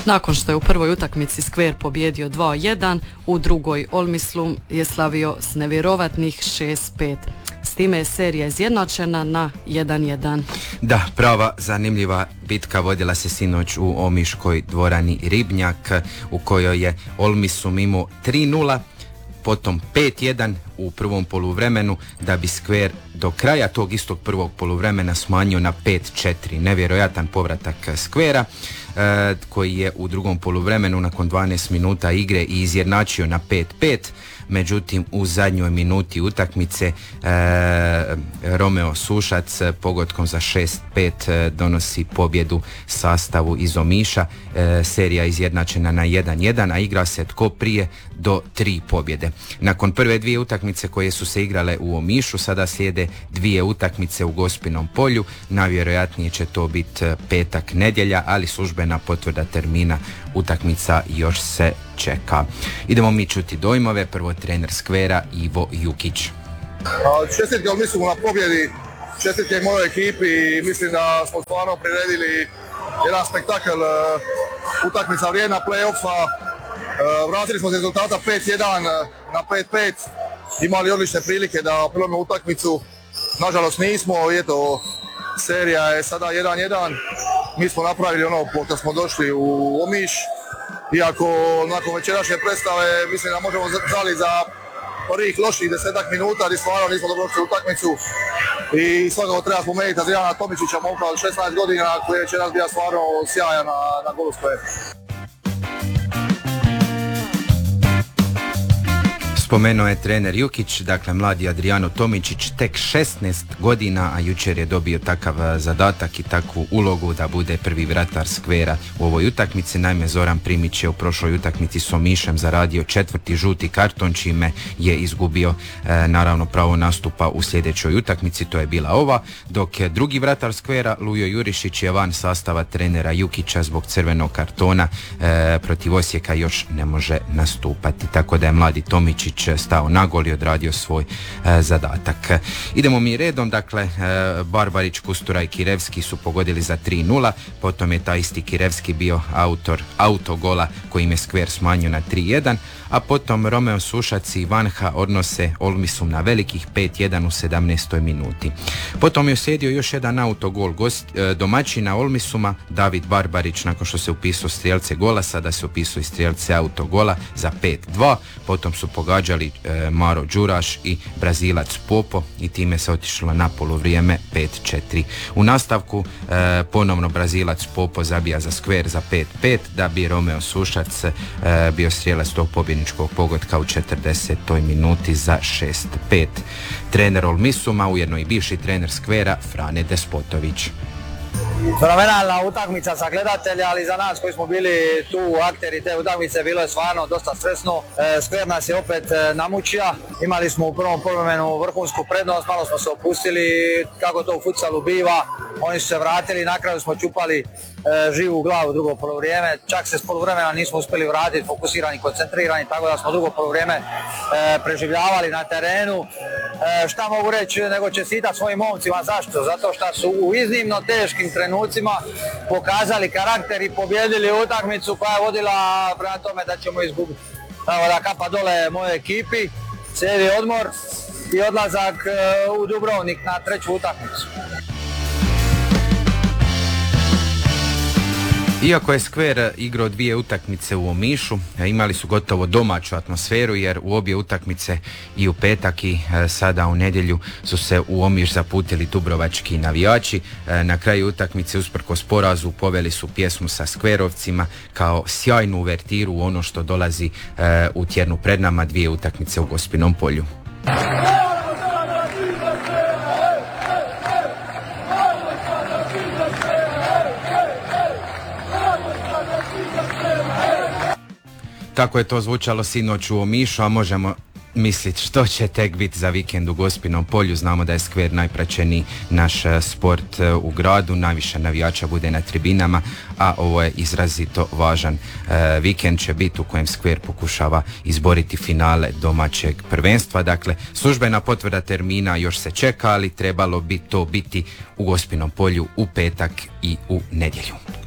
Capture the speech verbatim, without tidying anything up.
Nakon što je u prvoj utakmici Skver pobjedio dva jedan, u drugoj Olmislum je slavio s nevjerovatnih šest pet. S time je serija izjednačena na jedan jedan. Da, prava zanimljiva bitka vodila se sinoć u omiškoj dvorani Ribnjak, u kojoj je Olmislum imao tri nula, potom pet jedan u prvom poluvremenu, da bi Skver do kraja tog istog prvog poluvremena smanjio na pet četiri. Nevjerojatan povratak Skvera, e, koji je u drugom poluvremenu nakon dvanaest minuta igre i izjednačio na pet pet. Međutim, u zadnjoj minuti utakmice e, Romeo Sušac pogodkom za šest pet e, donosi pobjedu sastavu iz Omiša. E, serija izjednačena na jedan jedan, a igra se tko prije do tri pobjede. Nakon prve dvije utakmice koje su se igrale u Omišu, sada slijede dvije utakmice u Gospinom polju. Najvjerojatnije će to biti petak, nedjelja, ali službena potvrda termina utakmica još se čeka. Idemo mi čuti dojmove. Prvo trener Skvera Ivo Jukić. Čestitke Olmislumu na pobjedi, čestitke mojoj ekipi i mislim da smo stvarno priredili jedan spektakl, utakmica vrijedna play-offa. Vratili smo se rezultata pet jedan na pet pet, imali odlične prilike da prelomimo utakmicu, nažalost nismo, eto, serija je sada jedan jedan, mi smo napravili ono kad smo došli u Omiš, iako nakon večerašnje predstave mislim da možemo zali za prvih loših desetak minuta, ali stvarno nismo dobro došli u utakmicu i svakako treba spomenuti Adriana Tomičića, momka od šesnaest godina koji je večeras bio stvarno sjajan na, na golu Skvera. Spomenuo je trener Jukić, dakle mladi Adriano Tomičić, tek šesnaest godina, a jučer je dobio takav zadatak i takvu ulogu da bude prvi vratar Skvera u ovoj utakmici. Naime, Zoran Primić je u prošloj utakmici s Omišem zaradio četvrti žuti karton, čime je izgubio e, naravno pravo nastupa u sljedećoj utakmici, to je bila ova, dok je drugi vratar Skvera, Lujo Jurišić, je van sastava trenera Jukića zbog crvenog kartona, e, protiv Osijeka još ne može nastupati, tako da je mladi Tomičić stao na gol i odradio svoj e, zadatak. Idemo mi redom, dakle e, Barbarić, Kustura i Kirevski su pogodili za tri nula, potom je taj isti Kirevski bio autor autogola kojim je Skver smanjio na tri jedan, a potom Romeo Sušac i Vanha odnose Olmislum na velikih pet jedan u sedamnaestoj minuti. Potom je uslijedio još jedan autogol gost, e, domaćina Olmisluma, David Barbarić, nakon što se upisao strijelce gola, sada se upisao i strijelce autogola za pet dva, potom su pogađali e, Maro Đuraš i Brazilac Popo i time se otišlo na poluvrijeme pet četiri. U nastavku e, ponovno Brazilac Popo zabija za Skver za pet pet, da bi Romeo Sušac e, bio strijelac tog pobjedničkog pogotka u četrdesetoj minuti za šest pet. Trener Olmisluma, ujedno i bivši trener Skvera, Frane Despotović. Fenomenalna utakmica za gledatelja, ali za nas koji smo bili tu akteri te utakmice bilo je stvarno dosta stresno. E, Skver nas je opet e, namučija. Imali smo u prvom poluvremenu vrhunsku prednost, malo smo se opustili, kako to u futsalu biva. Oni su se vratili, na kraju smo čupali e, živu glavu drugo poluvrijeme. Čak se s poluvremena nismo uspjeli vratiti, fokusirani, koncentrirani, tako da smo drugo poluvrijeme e, preživljavali na terenu. E, šta mogu reći nego čestitati svojim momcima, zašto? Zato što su u iznimno teškim trenucima pokazali karakter i pobjedili utakmicu koja je vodila prema tome da ćemo izgubiti. Evo da kapa dole mojoj ekipi, cijeli odmor i odlazak e, u Dubrovnik na treću utakmicu. Iako je Skver igrao dvije utakmice u Omišu, imali su gotovo domaću atmosferu, jer u obje utakmice i u petak i sada u nedjelju su se u Omiš zaputili dubrovački navijači. Na kraju utakmice, usprkos porazu, poveli su pjesmu sa Skverovcima kao sjajnu uvertiru u ono što dolazi u tjednu pred nama, dvije utakmice u Gospinom polju. Tako je to zvučalo sinoć u Omišu, a možemo misliti što će tek biti za vikend u Gospinom polju. Znamo da je Skver najpraćeniji naš sport u gradu, najviše navijača bude na tribinama, a ovo je izrazito važan e, vikend će biti u kojem Skver pokušava izboriti finale domaćeg prvenstva. Dakle, službena potvrda termina još se čeka, ali trebalo bi to biti u Gospinom polju u petak i u nedjelju.